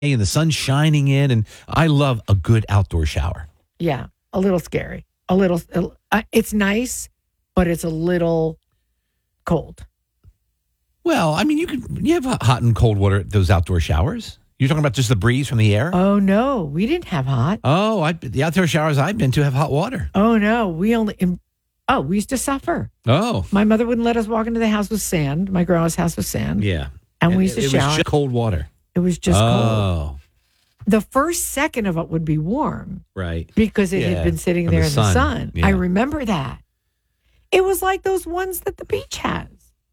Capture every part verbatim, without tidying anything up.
and the sun's shining in, and I love a good outdoor shower. Yeah, a little scary. A little, uh, it's nice, but it's a little cold. Well, I mean, you can you have hot and cold water, those outdoor showers. You're talking about just the breeze from the air? Oh, no, we didn't have hot. Oh, I, the outdoor showers I've been to have hot water. Oh, no, we only, oh, we used to suffer. Oh. My mother wouldn't let us walk into the house with sand. My grandma's house was sand. Yeah. And, and we used to it, shower. It was just cold water. It was just oh. cold. Oh. The first second of it would be warm. Right. Because it yeah. had been sitting there the in sun. the sun. Yeah. I remember that. It was like those ones that the beach has.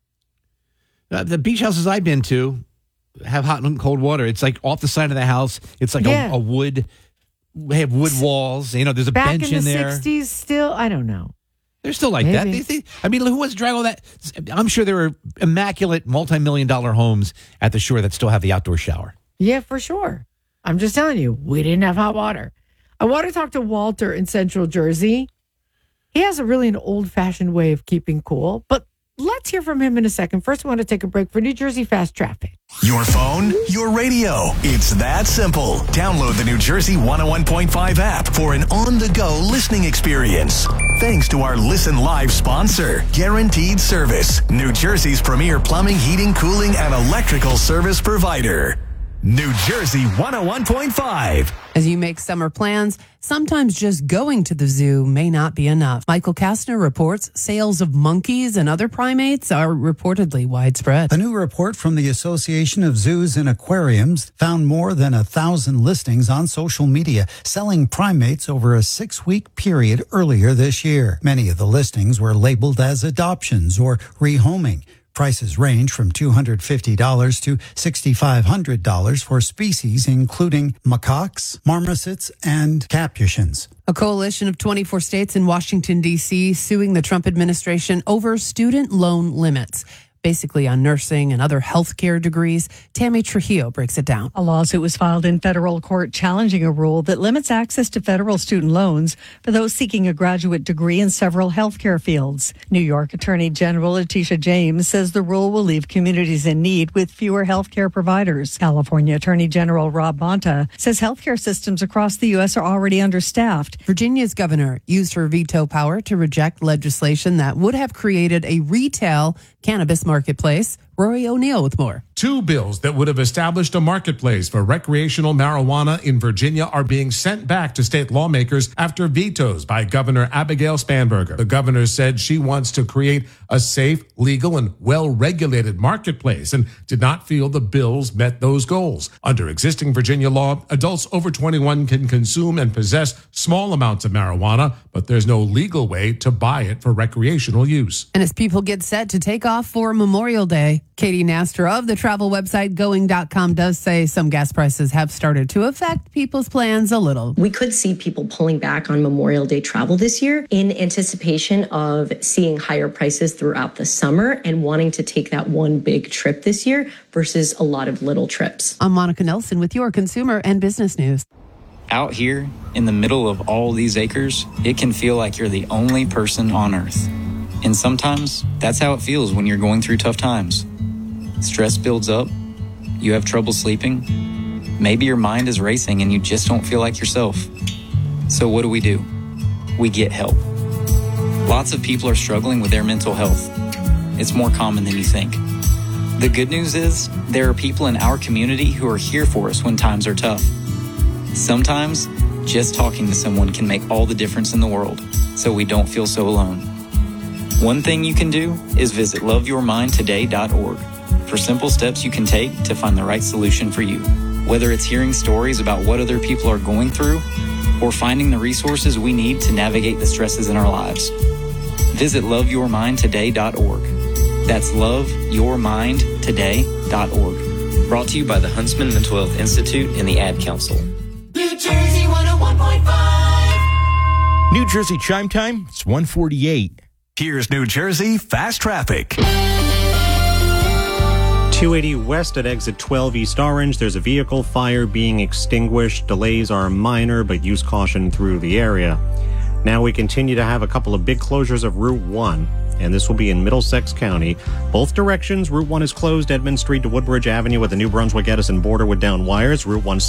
Uh, the beach houses I've been to have hot and cold water. It's like off the side of the house. It's like yeah. a, a wood. They have wood walls. You know, there's a Back bench in, in the there. sixties still, I don't know. They're still like Maybe. that. They, they, I mean, who wants to drag all that? I'm sure there are immaculate multi-million dollar homes at the shore that still have the outdoor shower. Yeah, for sure. I'm just telling you, we didn't have hot water. I want to talk to Walter in Central Jersey. He has a really an old-fashioned way of keeping cool, but let's hear from him in a second. First, I want to take a break for New Jersey Fast Traffic. Your phone, your radio. It's that simple. Download the New Jersey one oh one point five app for an on-the-go listening experience. Thanks to our Listen Live sponsor, Guaranteed Service, New Jersey's premier plumbing, heating, cooling, and electrical service provider. New Jersey one oh one point five. As you make summer plans, sometimes just going to the zoo may not be enough. Michael Kastner reports sales of monkeys and other primates are reportedly widespread. A new report from the Association of Zoos and Aquariums found more than a thousand listings on social media selling primates over a six-week period earlier this year. Many of the listings were labeled as adoptions or rehoming. Prices range from two hundred fifty dollars to six thousand five hundred dollars for species including macaques, marmosets, and capuchins. A coalition of twenty-four states in Washington, D C suing the Trump administration over student loan limits. Basically on nursing and other healthcare degrees. Tammy Trujillo breaks it down. A lawsuit was filed in federal court challenging a rule that limits access to federal student loans for those seeking a graduate degree in several healthcare fields. New York Attorney General Letitia James says the rule will leave communities in need with fewer healthcare providers. California Attorney General Rob Bonta says healthcare systems across the U S are already understaffed. Virginia's governor used her veto power to reject legislation that would have created a retail cannabis marketplace. Rory O'Neill with more. Two bills that would have established a marketplace for recreational marijuana in Virginia are being sent back to state lawmakers after vetoes by Governor Abigail Spanberger. The governor said she wants to create a safe, legal, and well-regulated marketplace and did not feel the bills met those goals. Under existing Virginia law, adults over twenty-one can consume and possess small amounts of marijuana, but there's no legal way to buy it for recreational use. And as people get set to take off for Memorial Day, Katie Nastor of the travel website going dot com does say some gas prices have started to affect people's plans a little. We could see people pulling back on Memorial Day travel this year in anticipation of seeing higher prices throughout the summer and wanting to take that one big trip this year versus a lot of little trips. I'm Monica Nelson with your consumer and business news. Out here in the middle of all these acres, it can feel like you're the only person on earth. And sometimes that's how it feels when you're going through tough times. Stress builds up, you have trouble sleeping, maybe your mind is racing and you just don't feel like yourself. So what do we do? We get help. Lots of people are struggling with their mental health. It's more common than you think. The good news is there are people in our community who are here for us when times are tough. Sometimes just talking to someone can make all the difference in the world, so we don't feel so alone. One thing you can do is visit love your mind today dot org for simple steps you can take to find the right solution for you. Whether it's hearing stories about what other people are going through or finding the resources we need to navigate the stresses in our lives. Visit love your mind today dot org. That's love your mind today dot org. Brought to you by the Huntsman Mental Health Institute and the Ad Council. New Jersey one oh one point five. New Jersey Chime Time, it's one forty-eight. Here's New Jersey Fast Traffic. two eighty west at exit twelve East Orange. There's a vehicle fire being extinguished. Delays are minor, but use caution through the area. Now we continue to have a couple of big closures of Route one. and this will be in Middlesex County. Both directions, Route one is closed, Edmund Street to Woodbridge Avenue at the New Brunswick-Edison border with down wires. Route one